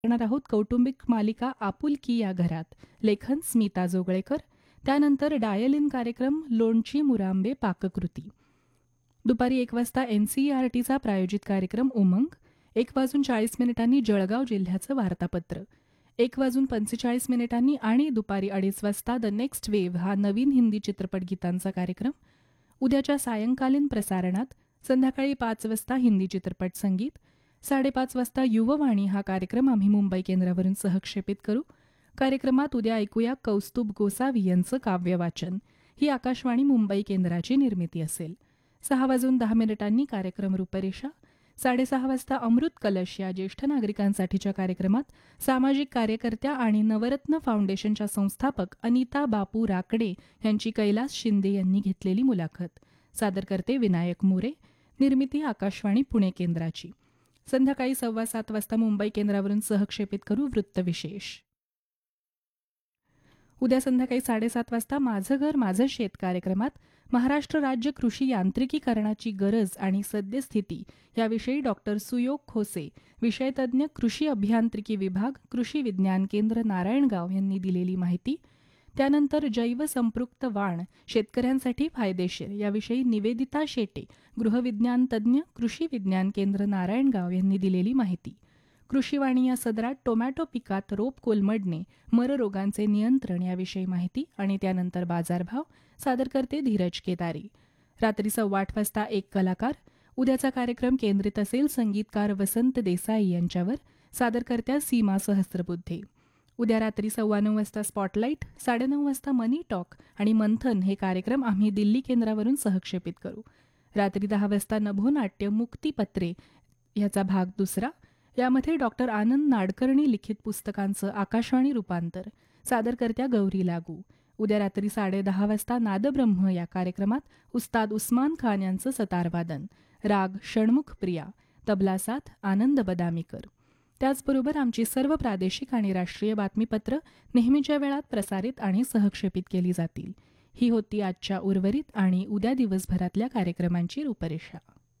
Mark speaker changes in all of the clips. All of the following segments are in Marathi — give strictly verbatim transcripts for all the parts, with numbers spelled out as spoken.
Speaker 1: करणार आहोत कौटुंबिक मालिका आपुलकी या घरात. लेखन स्मिता जोगळेकर. त्यानंतर डायल इन कार्यक्रम लोणची मुरांबे पाककृती. दुपारी एक वाजता एन सी ई आर टीचा प्रायोजित कार्यक्रम उमंग. एक वाजून चाळीस मिनिटांनी जळगाव जिल्ह्याचं वार्तापत्र. एक वाजून पंचेचाळीस मिनिटांनी आणि दुपारी अडीच वाजता द नेक्स्ट वेव्ह हा नवीन हिंदी चित्रपट गीतांचा कार्यक्रम. उद्याच्या सायंकालीन प्रसारणात संध्याकाळी पाच वाजता हिंदी चित्रपट संगीत. साडेपाच वाजता युववाणी हा कार्यक्रम आम्ही मुंबई केंद्रावरून सहक्षेपित करू. कार्यक्रमात उद्या ऐकूया कौस्तुभ गोसावी यांचं काव्यवाचन. ही आकाशवाणी मुंबई केंद्राची निर्मिती असेल. सहा वाजून दहा मिनिटांनी कार्यक्रम रूपरेषा. साडेसहा वाजता अमृत कलश या ज्येष्ठ नागरिकांसाठीच्या कार्यक्रमात सामाजिक कार्यकर्त्या आणि नवरत्न फाउंडेशनच्या संस्थापक अनिता बापू राकडे यांची कैलास शिंदे यांनी घेतलेली मुलाखत. सादर करते विनायक मोरे. निर्मिती आकाशवाणी पुणे केंद्राची. संध्याकाळी सव्वा सात वाजता मुंबई केंद्रावरून सहक्षेपित करू वृत्तविशेष. उद्या संध्याकाळी साडेसात वाजता माझं घर माझं शेत कार्यक्रमात महाराष्ट्र राज्य कृषी यांत्रिकीकरणाची गरज आणि सद्यस्थिती याविषयी डॉक्टर सुयोग खोसे, विषयतज्ञ, कृषी अभियांत्रिकी विभाग, कृषी विज्ञान केंद्र, नारायणगाव यांनी दिलेली माहिती. त्यानंतर जैव संपृक्त वाण शेतकऱ्यांसाठी फायदेशीर याविषयी निवेदिता शेटे, गृहविज्ञान तज्ज्ञ, कृषी विज्ञान केंद्र, नारायणगाव यांनी दिलेली माहिती. कृषीवाणी या सदरात टोमॅटो पिकात रोप कोलमडणे, मर रोगांचे नियंत्रण याविषयी माहिती आणि त्यानंतर बाजारभाव. सादर करते धीरज केदारी. रात्री सव्वा आठ वाजता एक कलाकार. उद्याचा कार्यक्रम केंद्रित असेल संगीतकार वसंत देसाई यांच्यावर. सादरकर्त्या सीमा सहस्त्रबुद्धे. उद्या रात्री सव्वा नऊ वाजता स्पॉटलाईट, साडेनऊ वाजता मनी टॉक आणि मंथन हे कार्यक्रम आम्ही दिल्ली केंद्रावरून सहक्षेपित करू. रात्री दहा वाजता नभोनाट्य मुक्तीपत्रे याचा भाग दुसरा. यामध्ये डॉक्टर आनंद नाडकर्णी लिखित पुस्तकांचं आकाशवाणी रूपांतर. सादरकर्त्या गौरी लागू. उद्या रात्री साडेदहा वाजता नादब्रह्म या कार्यक्रमात उस्ताद उस्मान खान यांचं सतारवादन. राग षण्मुख प्रिया. तबला साथ आनंद बदामीकर. त्याचबरोबर आमची सर्व प्रादेशिक आणि राष्ट्रीय बातमीपत्र नेहमीच्या वेळात प्रसारित आणि सहक्षेपित केली जातील. ही होती आजच्या उर्वरित आणि उद्या दिवसभरातल्या कार्यक्रमांची रूपरेषा.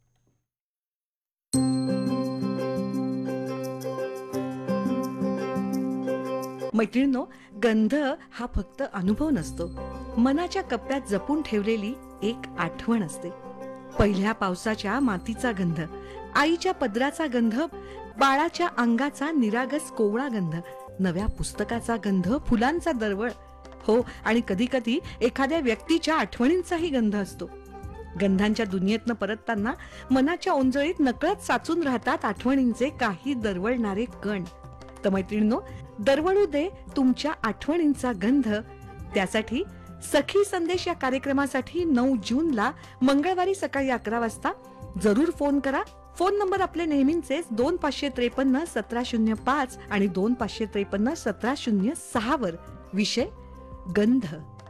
Speaker 2: मैत्रिणींनो, गंध हा फक्त अनुभव नसतो, मनाच्या कप्प्यात जपून ठेवलेली एक आठवण असते. पहिल्या पावसाच्या मातीचा गंध, आईच्या पदराचा गंध, बाळाच्या अंगाचा निरागस कोवळा गंध, नव्या पुस्तकाचा गंध, फुलांचा दरवळ, हो, आणि कधी कधी एखाद्या व्यक्तीच्या आठवणींचाही गंध असतो. गंधांच्या दुनियेतनं परतताना मनाच्या ओंजळीत नकळत साचून राहतात आठवणींचे काही दरवळणारे कण. तर मैत्रिणींनो, दरवळू दे तुमच्या आठवणींचा गंध. त्यासाठी सखी संदेश या कार्यक्रमासाठी नऊ जूनला मंगळवारी सकाळी अकरा वाजता जरूर फोन करा. फोन नंबर आपले नेहमीचेच दोन पाचशे त्रेपन्न सतरा शून्य पाच आणि दोन पाचशे त्रेपन्न सतरा शून्य सहा वर. विषय गंध.